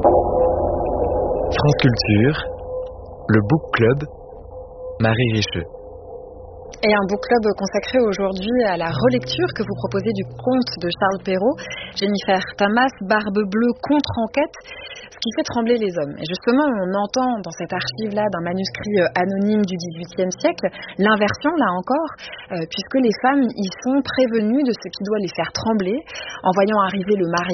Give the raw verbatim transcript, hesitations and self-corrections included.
France Culture, le Book Club, Marie Richeux. Et un book club consacré aujourd'hui à la relecture que vous proposez du conte de Charles Perrault, Jennifer Thamas, Barbe Bleue contre-enquête, ce qui fait trembler les hommes. Et justement, on entend dans cette archive-là d'un manuscrit anonyme du dix-huitième siècle, l'inversion, là encore, euh, puisque les femmes y sont prévenues de ce qui doit les faire trembler, en voyant arriver le mariage